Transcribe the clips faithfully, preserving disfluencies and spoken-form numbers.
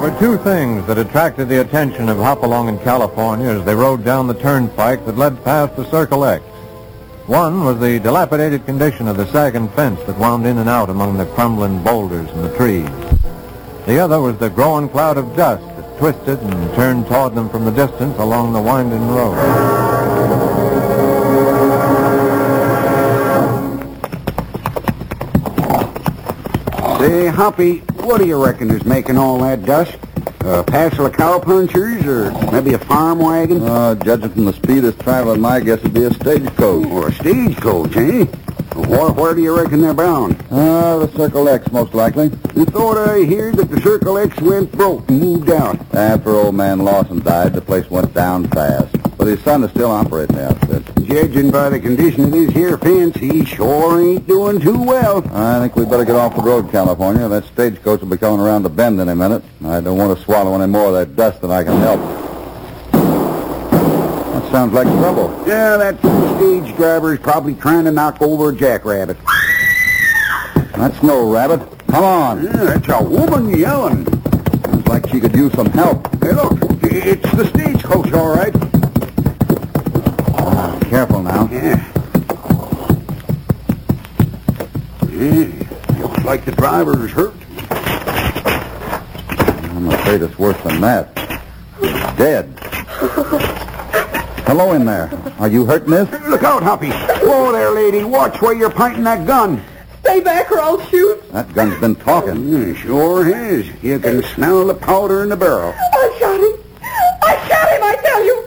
were two things that attracted the attention of Hopalong in California as they rode down the turnpike that led past the Circle X. One was the dilapidated condition of the sagging fence that wound in and out among the crumbling boulders and the trees. The other was the growing cloud of dust that twisted and turned toward them from the distance along the winding road. Say, Hoppy, what do you reckon is making all that dust? A passel of cowpunchers or maybe a farm wagon? Uh, judging from the speed it's traveling, my guess would be a stagecoach. Or a stagecoach, eh? Where, where do you reckon they're bound? Uh, the Circle X, most likely. You thought I heard that the Circle X went broke and moved out. After old man Lawson died, the place went down fast. But his son is still operating the outfit. Judging by the condition of this here fence, he sure ain't doing too well. I think we better get off the road, California. That stagecoach will be coming around the bend any minute. I don't want to swallow any more of that dust than I can help. That sounds like trouble. Yeah, that stage driver's probably trying to knock over a jackrabbit. That's no rabbit. Come on. Yeah, that's a woman yelling. Sounds like she could use some help. Hey, look, it's the stagecoach, all right. Oh, careful now. Yeah. Yeah, looks like the driver's hurt. I'm afraid it's worse than that. He's dead. Hello in there. Are you hurt, miss? Look out, Hoppy. Whoa there, lady. Watch where you're pointing that gun. Stay back or I'll shoot. That gun's been talking. Mm, sure has. You can smell the powder in the barrel. I shot him. I shot him, I tell you.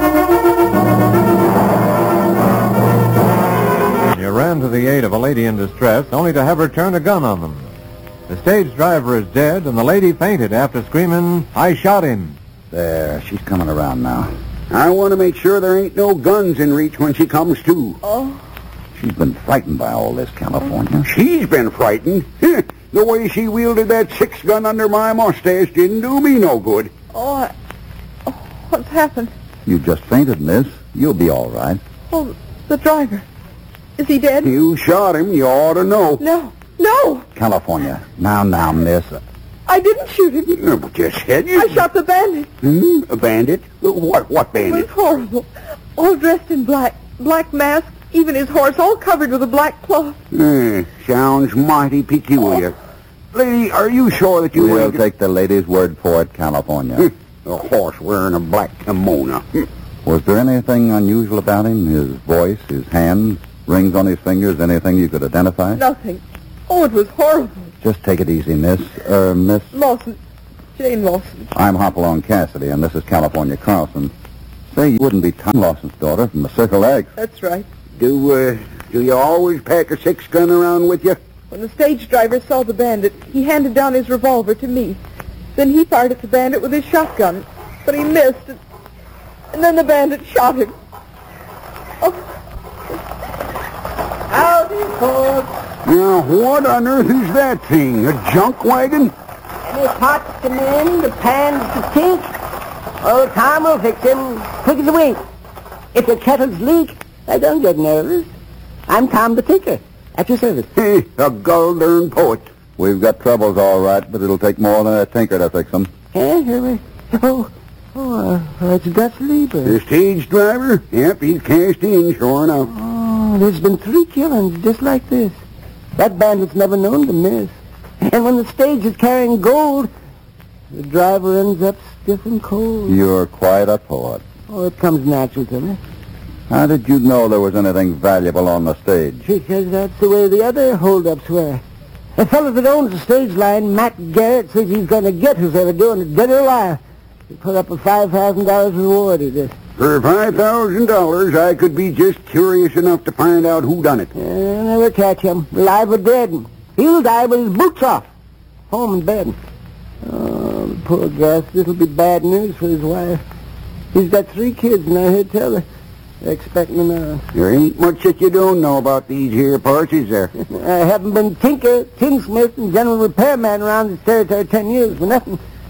You ran to the aid of a lady in distress, only to have her turn a gun on them. The stage driver is dead, and the lady fainted after screaming, "I shot him." There, she's coming around now. I want to make sure there ain't no guns in reach when she comes to. Oh. She's been frightened by all this, California. She's been frightened. The way she wielded that six-gun under my mustache didn't do me no good. Oh, I, oh, what's happened? You just fainted, miss. You'll be all right. Oh, the driver. Is he dead? You shot him. You ought to know. No. No. California. Now, now, miss. I didn't shoot him. Yeah, but you said you... I shot the bandit. Hmm? A bandit? What, what It bandit? was horrible. All dressed in black. Black mask. Even his horse all covered with a black cloth. Hmm, sounds mighty peculiar. Lady, are you sure that you... We'll ain't- take the lady's word for it, California. A horse wearing a black kimono. Was there anything unusual about him? His voice, his hands, rings on his fingers, anything you could identify? Nothing. Oh, it was horrible. Just take it easy, miss. Er, miss... Lawson. Jane Lawson. I'm Hopalong Cassidy, and this is California Carlson. Say, you wouldn't be Tom Lawson's daughter from the Circle X. That's right. Do, uh, do you always pack a six-gun around with you? When the stage driver saw the bandit, he handed down his revolver to me. Then he fired at the bandit with his shotgun, but he missed, and, and then the bandit shot him. Oh. Howdy, folks. Now, what on earth is that thing? A junk wagon? Any pots to mend, the pans to tink? Oh, Tom will fix them quick as a wink. If the kettles leak, I don't get nervous. I'm Tom the Tinker, at your service. Hey, a gull-darn poet. We've got troubles, all right, but it'll take more than a tinker to fix them. Eh, here Oh, oh, uh, it's Gus Lieber. The stage driver? Yep, he's cashed in, sure enough. Oh, there's been three killings just like this. That bandit's never known to miss. And when the stage is carrying gold, the driver ends up stiff and cold. You're quite a poet. Oh, it comes natural to me. How did you know there was anything valuable on the stage? Because that's the way the other hold-ups were. The fellow that owns the stage line, Matt Garrett, says he's going to get who's ever doing it, dead or alive. He put up a five thousand dollars reward, he did. For five thousand dollars, I could be just curious enough to find out who done it. Uh, never catch him, alive or dead. He'll die with his boots off, home in bed. Oh, the poor Gus, this'll be bad news for his wife. He's got three kids, and I heard tell her. They're expecting him now. There ain't much that you don't know about these here parts, is there? I haven't been tinker, tinsmith, and general repairman around this territory ten years for nothing.